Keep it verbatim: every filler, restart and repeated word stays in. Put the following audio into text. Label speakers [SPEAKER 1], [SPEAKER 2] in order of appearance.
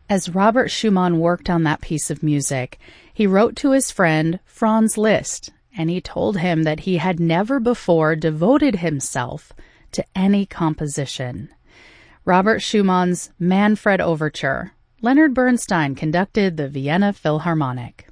[SPEAKER 1] As Robert Schumann worked on that piece of music, he wrote to his friend Franz Liszt, and he told him that he had never before devoted himself to any composition. Robert Schumann's Manfred Overture. Leonard Bernstein conducted the Vienna Philharmonic.